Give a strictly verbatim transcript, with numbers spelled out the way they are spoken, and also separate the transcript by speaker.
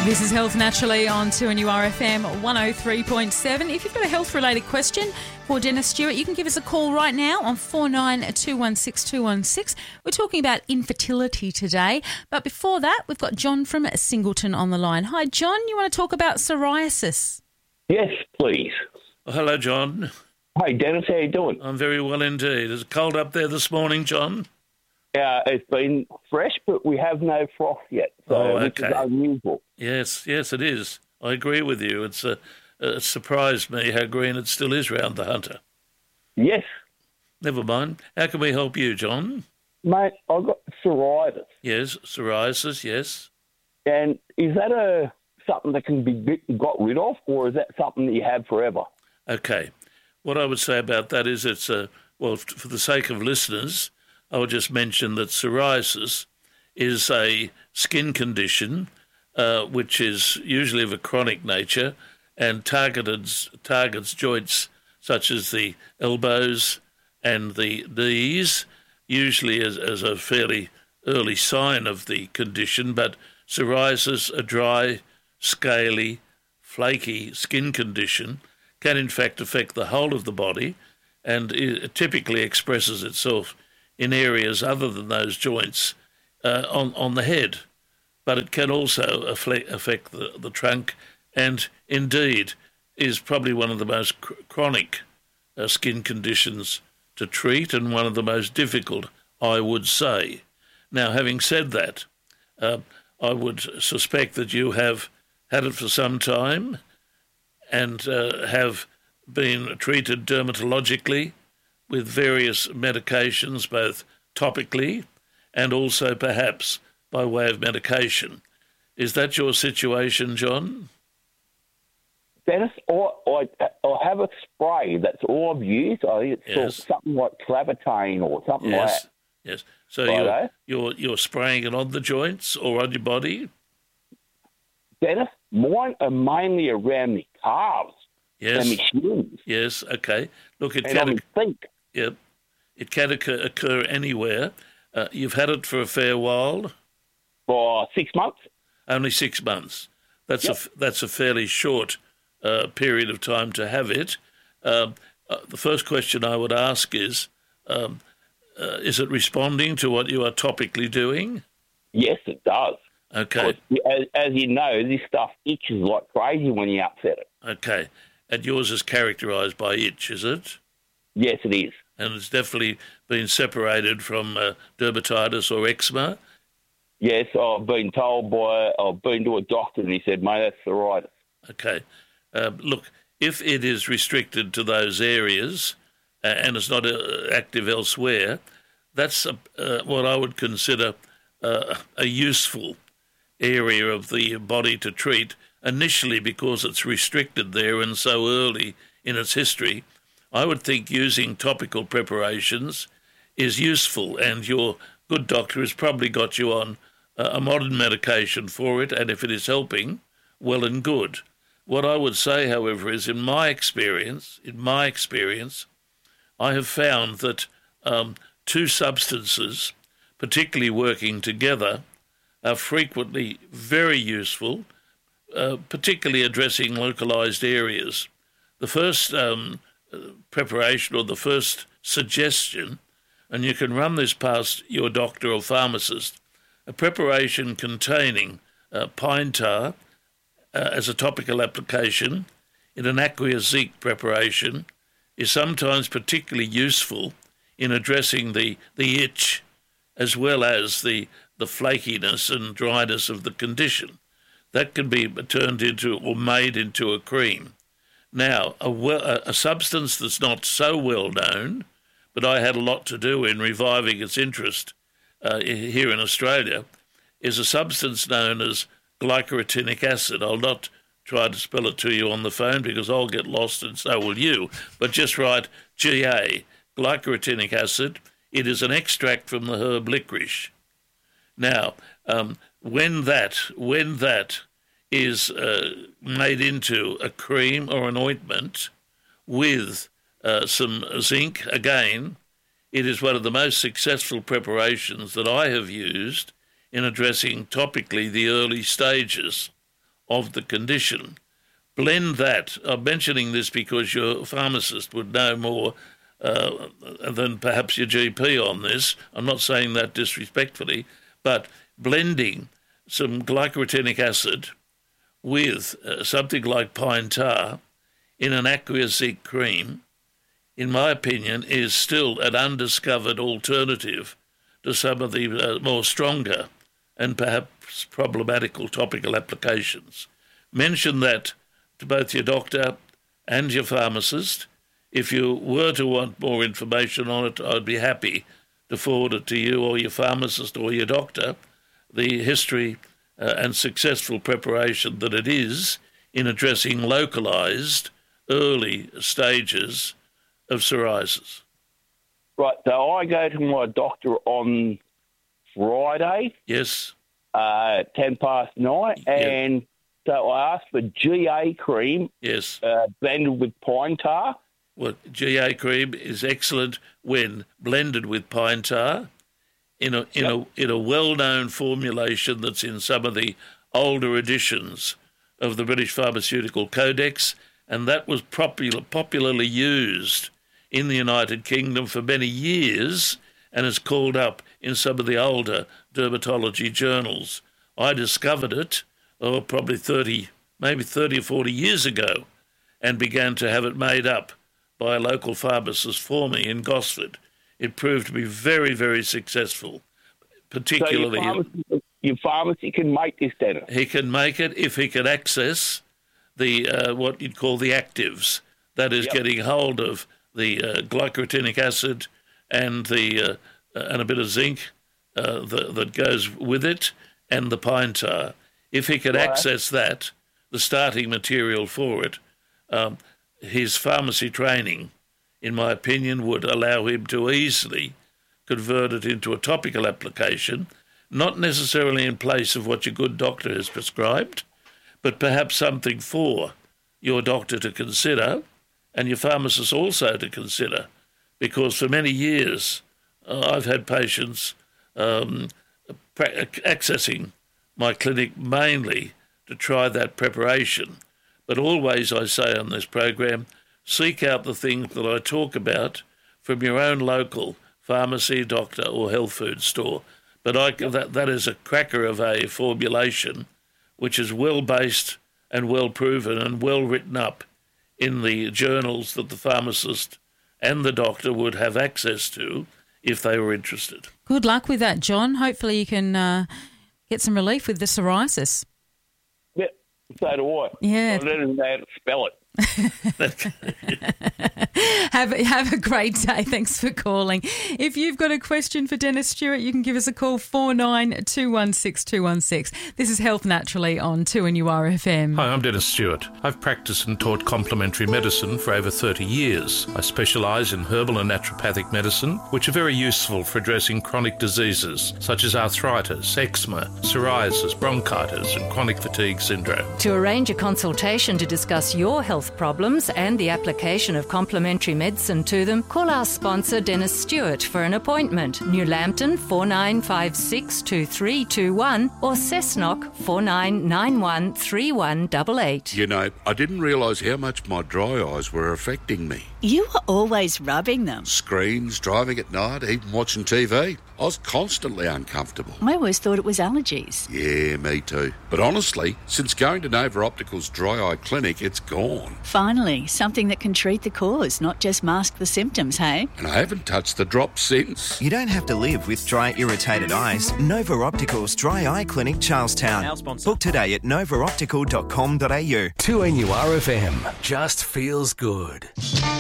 Speaker 1: This is Health Naturally on two N U R F M one oh three point seven. If you've got a health-related question for Dennis Stewart, you can give us a call right now on four nine two one six two one six. We're talking about infertility today. But before that, we've got John from Singleton on the line. Hi, John. You want to talk about psoriasis?
Speaker 2: Yes, please.
Speaker 3: Well, hello, John.
Speaker 2: Hey, Dennis, how you doing?
Speaker 3: I'm very well indeed. Is it cold up there this morning, John?
Speaker 2: Uh, it's been fresh, but we have no frost yet, so
Speaker 3: Oh,
Speaker 2: which
Speaker 3: okay.
Speaker 2: is unusual.
Speaker 3: Yes, yes, it is. I agree with you. It's uh, it surprised me how green it still is round the Hunter.
Speaker 2: Yes.
Speaker 3: Never mind. How can we help you, John?
Speaker 2: Mate, I've got psoriasis.
Speaker 3: Yes, psoriasis, yes.
Speaker 2: And is that a something that can be bit- got rid of, or is that something that you have forever?
Speaker 3: Okay. What I would say about that is it's, a, well, f- for the sake of listeners, I would just mention that psoriasis is a skin condition uh, which is usually of a chronic nature and targeted targets joints such as the elbows and the knees, usually as, as a fairly early sign of the condition. But psoriasis, a dry, scaly, flaky skin condition, can in fact affect the whole of the body, and it typically expresses itself in areas other than those joints uh, on, on the head. But it can also affect, affect the, the trunk, and indeed is probably one of the most cr- chronic uh, skin conditions to treat, and one of the most difficult, I would say. Now, having said that, uh, I would suspect that you have had it for some time and uh, have been treated dermatologically with various medications, both topically and also perhaps by way of medication. Is that your situation, John?
Speaker 2: Dennis, I, I, I have a spray. That's all I've used. I think it's
Speaker 3: Yes.
Speaker 2: sort of something like Clavatane or something like
Speaker 3: Yes,
Speaker 2: that.
Speaker 3: yes. So
Speaker 2: Righto.
Speaker 3: you're, you're you're spraying it on the joints or on your body?
Speaker 2: Dennis, mine are mainly around my calves
Speaker 3: Yes,
Speaker 2: and my shins
Speaker 3: yes. Okay. Look, it
Speaker 2: and
Speaker 3: can
Speaker 2: on my feet.
Speaker 3: Yep. It can occur, occur anywhere. Uh, you've had it for a fair while,
Speaker 2: For six months.
Speaker 3: only six months. That's
Speaker 2: Yep.
Speaker 3: a f- that's a fairly short uh, period of time to have it. Um, uh, the first question I would ask is, um, uh, is it responding to what you are topically doing?
Speaker 2: Yes, it does.
Speaker 3: Okay,
Speaker 2: As, as you know, this stuff itches like crazy when you upset it.
Speaker 3: okay. And yours is characterised by itch, is it?
Speaker 2: Yes, it is.
Speaker 3: And it's definitely been separated from uh, dermatitis or eczema.
Speaker 2: Yes, I've been told by, I've been to a doctor and he said, mate, that's psoriasis.
Speaker 3: Okay. Um, look, if it is restricted to those areas uh, and it's not uh, active elsewhere, that's a, uh, what I would consider uh, a useful area of the body to treat, initially because it's restricted there and so early in its history. I would think using topical preparations is useful, and your good doctor has probably got you on uh, a modern medication for it, and if it is helping, well and good. What I would say, however, is in my experience, in my experience, I have found that um, two substances, particularly working together, are frequently very useful, uh, particularly addressing localised areas. The first um, preparation or the first suggestion, and you can run this past your doctor or pharmacist, a preparation containing uh, pine tar uh, as a topical application in an aqueous zinc preparation is sometimes particularly useful in addressing the, the itch as well as the, the flakiness and dryness of the condition. That can be turned into or made into a cream. Now, a, well, a, a substance that's not so well known, but I had a lot to do in reviving its interest uh, here in Australia, is a substance known as glycyrrhetinic acid. I'll not try to spell it to you on the phone because I'll get lost and so will you, but just write G A, glycyrrhetinic acid. It is an extract from the herb licorice. Now, um, when that when that is uh, made into a cream or an ointment with uh, some zinc, again, it is one of the most successful preparations that I have used in addressing topically the early stages of the condition. Blend that. I'm mentioning this because your pharmacist would know more uh, than perhaps your G P on this. I'm not saying that disrespectfully, but blending some glycyrrhetinic acid with uh, something like pine tar in an aqueous zinc cream, in my opinion, is still an undiscovered alternative to some of the uh, more stronger and perhaps problematical topical applications. Mention that to both your doctor and your pharmacist. If you were to want more information on it, I'd be happy to forward it to you or your pharmacist or your doctor, the history uh, and successful preparation that it is in addressing localised early stages of psoriasis.
Speaker 2: Right, so I go to my doctor on Friday,
Speaker 3: Yes.
Speaker 2: uh, ten past nine, and
Speaker 3: Yeah.
Speaker 2: so I asked for G A cream
Speaker 3: Yes.
Speaker 2: uh, blended with pine tar.
Speaker 3: Well, G A cream is excellent when blended with pine tar in a in
Speaker 2: Yep.
Speaker 3: a in a well-known formulation that's in some of the older editions of the British Pharmaceutical Codex, and that was popular, popularly used in the United Kingdom for many years and is called up in some of the older dermatology journals. I discovered it, oh, probably thirty, maybe thirty or forty years ago, and began to have it made up by a local pharmacist for me in Gosford. It proved to be very, very successful,
Speaker 2: So your
Speaker 3: particularly...
Speaker 2: pharmacy, your pharmacy can make this, Dennis.
Speaker 3: He can make it if he can access the uh, what you'd call the actives. That is,
Speaker 2: Yep.
Speaker 3: getting hold of the uh, glycyrrhetinic acid and the uh, and a bit of zinc uh, that, that goes with it, and the pine tar. If he could
Speaker 2: Right.
Speaker 3: access that, the starting material for it, um, his pharmacy training, in my opinion, would allow him to easily convert it into a topical application, not necessarily in place of what your good doctor has prescribed, but perhaps something for your doctor to consider and your pharmacist also to consider, because for many years uh, I've had patients um, pra- accessing my clinic mainly to try that preparation. But always, I say on this program, seek out the things that I talk about from your own local pharmacy, doctor or health food store. But I, that, that is a cracker of a formulation which is well-based and well-proven and well-written up in the journals that the pharmacist and the doctor would have access to if they were interested.
Speaker 1: Good luck with that, John. Hopefully you can uh, get some relief with the psoriasis.
Speaker 2: Yeah, so do I.
Speaker 1: Yeah.
Speaker 2: I don't know how to spell it.
Speaker 1: have, have a great day. Thanks for calling. If you've got a question for Dennis Stewart, you can give us a call, four nine two one six two one six. This is Health Naturally on two N U R F M.
Speaker 3: Hi, I'm Dennis Stewart. I've practiced and taught complementary medicine for over thirty years. I specialise in herbal and naturopathic medicine, which are very useful for addressing chronic diseases such as arthritis, eczema, psoriasis, bronchitis and chronic fatigue syndrome.
Speaker 4: To arrange a consultation to discuss your health problems and the application of complementary medicine to them, call our sponsor Dennis Stewart for an appointment. New Lambton four nine five six two three two one or Cessnock four nine nine one three one eight eight.
Speaker 5: You know, I didn't realise how much my dry eyes were affecting me.
Speaker 6: You were always rubbing them.
Speaker 5: Screens, driving at night, even watching T V. I was constantly uncomfortable.
Speaker 6: I always thought it was allergies.
Speaker 5: Yeah, me too. But honestly, since going to Nova Optical's dry eye clinic, it's gone.
Speaker 6: Finally, something that can treat the cause, not just mask the symptoms, hey?
Speaker 5: And I haven't touched the drops since.
Speaker 7: You don't have to live with dry, irritated eyes. Nova Optical's Dry Eye Clinic, Charlestown.
Speaker 8: Our sponsor.
Speaker 7: Book today at nova optical dot com dot a u.
Speaker 9: two N U R F M just feels good.